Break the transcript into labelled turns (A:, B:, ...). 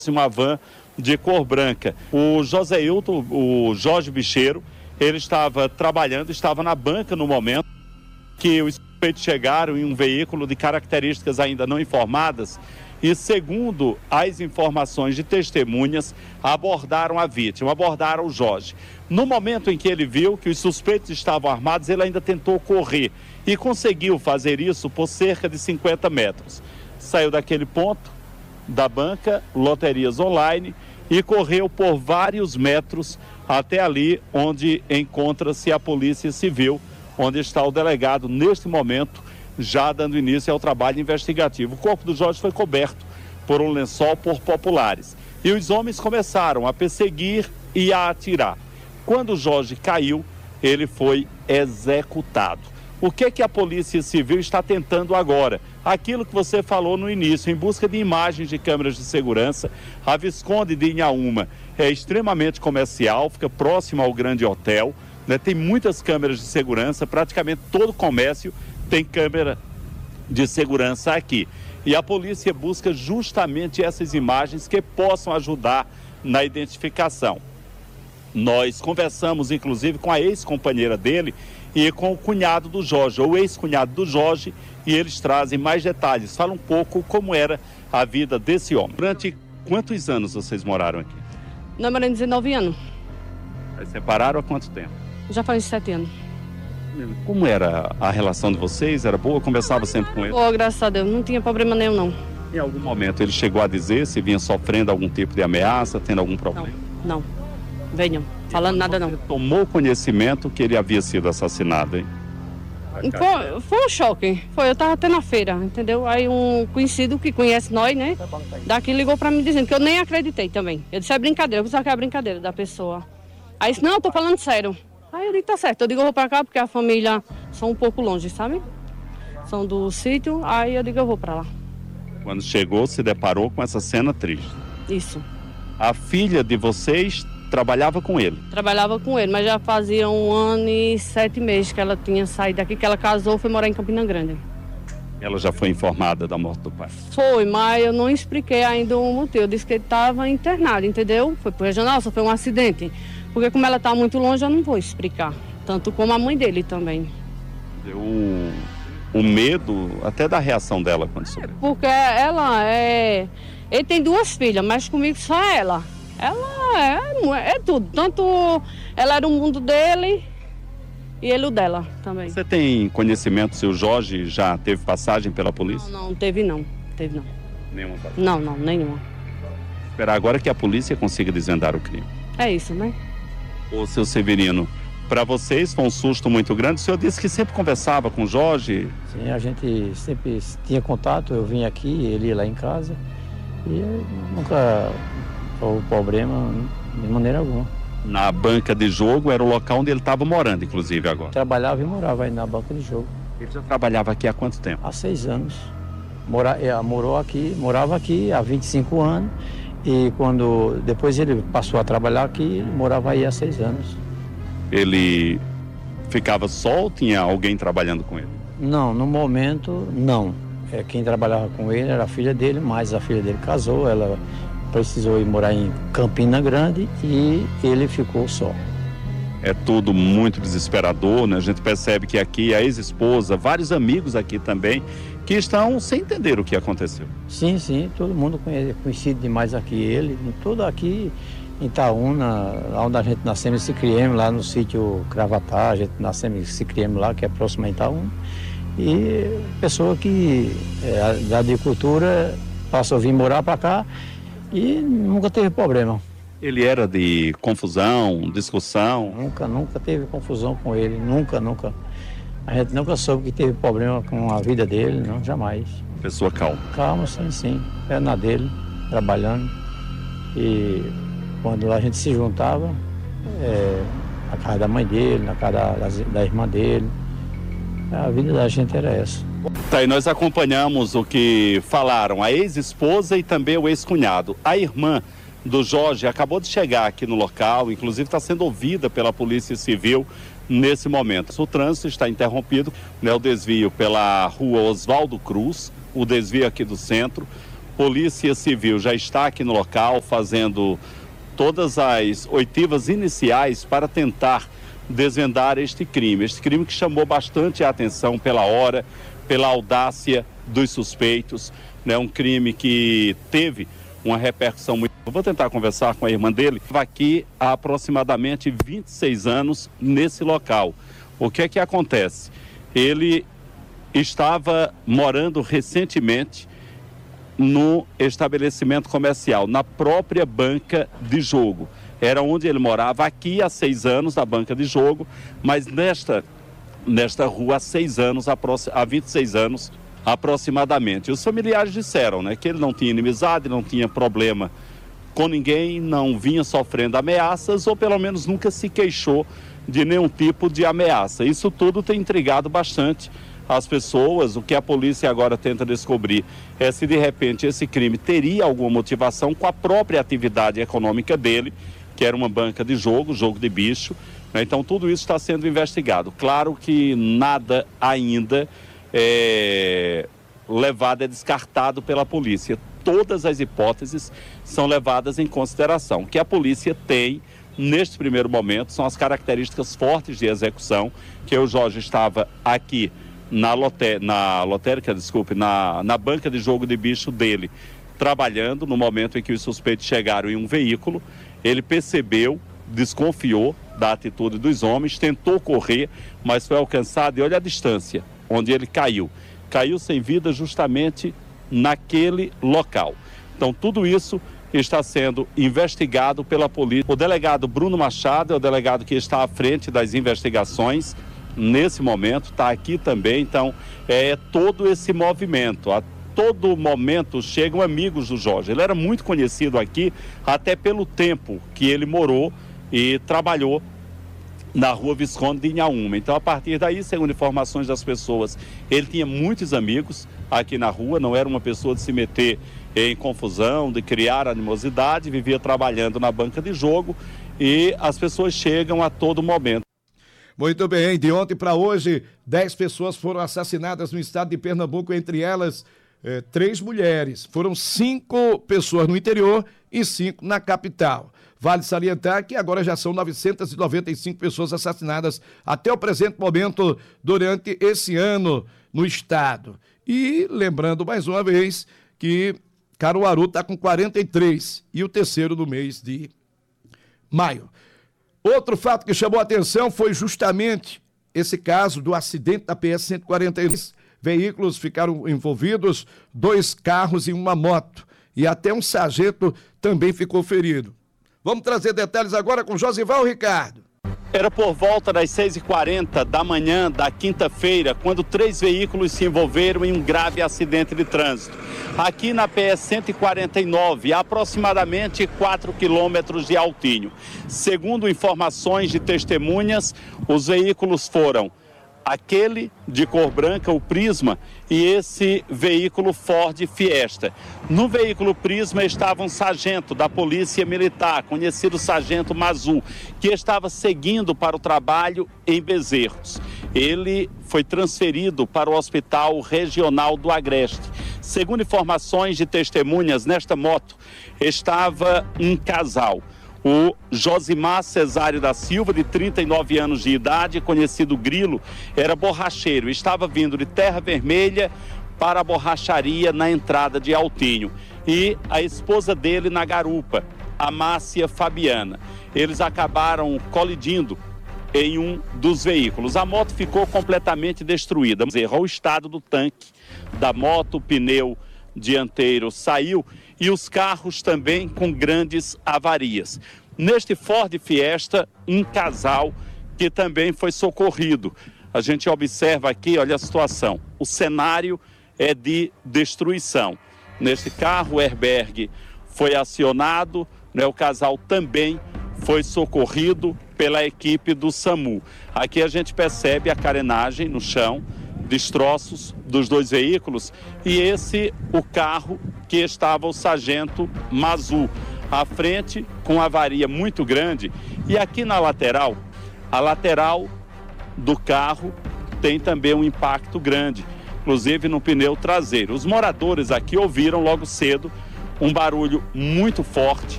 A: uma van de cor branca. O Joséilton, o Jorge Bicheiro, ele estava trabalhando, estava na banca no momento que os suspeitos chegaram em um veículo de características ainda não informadas e, segundo as informações de testemunhas, abordaram a vítima, abordaram o Jorge. No momento em que ele viu que os suspeitos estavam armados, ele ainda tentou correr e conseguiu fazer isso por cerca de 50 metros. Saiu daquele ponto da banca Loterias Online e correu por vários metros até ali onde encontra-se a Polícia Civil, onde está o delegado neste momento, já dando início ao trabalho investigativo. O corpo do Jorge foi coberto por um lençol por populares e os homens começaram a perseguir e a atirar. Quando o Jorge caiu, ele foi executado. O que a Polícia Civil está tentando agora? Aquilo que você falou no início, em busca de imagens de câmeras de segurança. A Visconde de Inhaúma é extremamente comercial, fica próximo ao grande hotel, né? Tem muitas câmeras de segurança, praticamente todo o comércio tem câmera de segurança aqui. E a polícia busca justamente essas imagens que possam ajudar na identificação. Nós conversamos, inclusive, com a ex-companheira dele e com o cunhado do Jorge, ou ex-cunhado do Jorge, e eles trazem mais detalhes. Fala um pouco como era a vida desse homem. Durante quantos anos vocês moraram aqui?
B: Nós moramos 19 anos.
A: Aí separaram há quanto tempo?
B: Já faz 7 anos.
A: Como era a relação de vocês? Era boa? Conversava sempre com ele?
B: Boa, graças a Deus. Não tinha problema nenhum, não.
A: Em algum momento ele chegou a dizer se vinha sofrendo algum tipo de ameaça, tendo algum problema?
B: Não. Venham. Falando nada, não.
A: Você tomou conhecimento que ele havia sido assassinado, hein?
B: Foi um choque. Eu tava até na feira, entendeu? Aí um conhecido que conhece nós, né? Daqui ligou pra mim dizendo que eu nem acreditei também. Eu disse, é brincadeira, eu pensava que era brincadeira da pessoa. Aí disse, não, eu tô falando sério. Aí eu digo, tá certo. Eu digo, eu vou pra cá porque a família são um pouco longe, sabe? São do sítio, aí eu digo, eu vou pra lá.
A: Quando chegou, se deparou com essa cena triste.
B: Isso.
A: A filha de vocês trabalhava com ele?
B: Trabalhava com ele, mas já fazia 1 ano e 7 meses que ela tinha saído daqui, que ela casou e foi morar em Campina Grande.
A: Ela já foi informada da morte do pai?
B: Foi, mas eu não expliquei ainda o motivo. Eu disse que ele estava internado, entendeu? Foi pro regional, só foi um acidente. Porque como ela está muito longe, eu não vou explicar. Tanto como a mãe dele também.
A: Deu um medo até da reação dela quando soube.
B: Porque ela é... Ele tem 2 filhas, mas comigo só ela. Ela é tudo. Tanto ela era o mundo dele e ele o dela também.
A: Você tem conhecimento se o Jorge já teve passagem pela polícia?
B: Não, teve não.
A: Nenhuma passagem?
B: Não, nenhuma.
A: Esperar agora que a polícia consiga desvendar o crime.
B: É isso, né?
A: Ô, seu Severino, para vocês foi um susto muito grande. O senhor disse que sempre conversava com o Jorge?
C: Sim, a gente sempre tinha contato. Eu vim aqui, ele ia lá em casa. E nunca houve problema de maneira alguma.
A: Na banca de jogo era o local onde ele estava morando, inclusive, agora.
C: Trabalhava e morava aí na banca de jogo.
A: Ele já trabalhava aqui há quanto tempo?
C: Há 6 anos. Morava aqui há 25 anos. E depois ele passou a trabalhar aqui, ele morava aí há 6 anos.
A: Ele ficava só ou tinha alguém trabalhando com ele?
C: Não, no momento, não. Quem trabalhava com ele era a filha dele, mas a filha dele casou, ela precisou ir morar em Campina Grande e ele ficou só.
A: É tudo muito desesperador, né? A gente percebe que aqui a ex-esposa, vários amigos aqui também, que estão sem entender o que aconteceu.
C: Sim, todo mundo conhecido demais aqui ele, tudo aqui em Itaúna, lá onde a gente nascemos e se criamos, lá no sítio Cravatá, a gente nascemos e se criamos lá, que é próximo a Itaúna. E pessoa que da agricultura passou a vir morar para cá e nunca teve problema.
A: Ele era de confusão, discussão?
C: Nunca teve confusão com ele, nunca. A gente nunca soube que teve problema com a vida dele, não, jamais.
A: Pessoa calma?
C: Calma, sim. É na dele, trabalhando. E quando a gente se juntava, na casa da mãe dele, na casa da irmã dele, a vida da gente era essa.
A: Tá, e nós acompanhamos o que falaram a ex-esposa e também o ex-cunhado. A irmã do Jorge acabou de chegar aqui no local, inclusive está sendo ouvida pela Polícia Civil nesse momento. O trânsito está interrompido, né, o desvio pela rua Oswaldo Cruz, o desvio aqui do centro. Polícia Civil já está aqui no local fazendo todas as oitivas iniciais para tentar desvendar este crime que chamou bastante a atenção pela hora, pela audácia dos suspeitos, né? Um crime que teve uma repercussão muito... Eu vou tentar conversar com a irmã dele. Estava aqui há aproximadamente 26 anos nesse local. O que é que acontece? Ele estava morando recentemente no estabelecimento comercial, na própria banca de jogo. Era onde ele morava aqui há 6 anos, na banca de jogo, mas nesta rua há 6 anos, há 26 anos aproximadamente. Os familiares disseram, né, que ele não tinha inimizade, não tinha problema com ninguém, não vinha sofrendo ameaças ou pelo menos nunca se queixou de nenhum tipo de ameaça. Isso tudo tem intrigado bastante as pessoas. O que a polícia agora tenta descobrir é se de repente esse crime teria alguma motivação com a própria atividade econômica dele, que era uma banca de jogo de bicho, né? Então tudo isso está sendo investigado. Claro que nada ainda é descartado pela polícia. Todas as hipóteses são levadas em consideração. O que a polícia tem neste primeiro momento são as características fortes de execução, que o Jorge estava aqui na banca de jogo de bicho dele, trabalhando no momento em que os suspeitos chegaram em um veículo. Ele percebeu, desconfiou da atitude dos homens, tentou correr, mas foi alcançado e olha a distância onde ele caiu. Caiu sem vida justamente naquele local. Então tudo isso está sendo investigado pela polícia. O delegado Bruno Machado é o delegado que está à frente das investigações nesse momento, está aqui também. Então é todo esse movimento. A todo momento chegam amigos do Jorge. Ele era muito conhecido aqui, até pelo tempo que ele morou e trabalhou na rua Visconde de Inhaúma. Então, a partir daí, segundo informações das pessoas, ele tinha muitos amigos aqui na rua, não era uma pessoa de se meter em confusão, de criar animosidade, vivia trabalhando na banca de jogo e as pessoas chegam a todo momento.
D: Muito bem, de ontem para hoje, 10 pessoas foram assassinadas no estado de Pernambuco, entre elas 3 mulheres. Foram 5 pessoas no interior e 5 na capital. Vale salientar que agora já são 995 pessoas assassinadas até o presente momento durante esse ano no estado. E lembrando mais uma vez que Caruaru está com 43 e o terceiro no mês de maio. Outro fato que chamou a atenção foi justamente esse caso do acidente da PS-142. Veículos ficaram envolvidos, 2 carros e uma moto. E até um sargento também ficou ferido. Vamos trazer detalhes agora com Josival Ricardo.
A: Era por volta das 6h40 da manhã da quinta-feira, quando 3 veículos se envolveram em um grave acidente de trânsito. Aqui na PS-149, a aproximadamente 4 quilômetros de Altinho. Segundo informações de testemunhas, os veículos foram aquele de cor branca, o Prisma, e esse veículo Ford Fiesta. No veículo Prisma estava um sargento da Polícia Militar, conhecido Sargento Mazu, que estava seguindo para o trabalho em Bezerros. Ele foi transferido para o Hospital Regional do Agreste. Segundo informações de testemunhas, nesta moto estava um casal. O Josimar Cesário da Silva, de 39 anos de idade, conhecido Grilo, era borracheiro. Estava vindo de Terra Vermelha para a borracharia na entrada de Altinho. E a esposa dele na garupa, a Márcia Fabiana. Eles acabaram colidindo em um dos veículos. A moto ficou completamente destruída. Errou o estado do tanque da moto, o pneu dianteiro saiu e os carros também com grandes avarias. Neste Ford Fiesta, um casal que também foi socorrido. A gente observa aqui, olha a situação, o cenário é de destruição. Neste carro, o airbag foi acionado, né, o casal também foi socorrido pela equipe do SAMU. Aqui a gente percebe a carenagem no chão, destroços dos 2 veículos e o carro que estava o sargento Mazu à frente com avaria muito grande. E aqui na lateral, a lateral do carro tem também um impacto grande. inclusive no pneu traseiro. Os moradores aqui ouviram logo cedo um barulho muito forte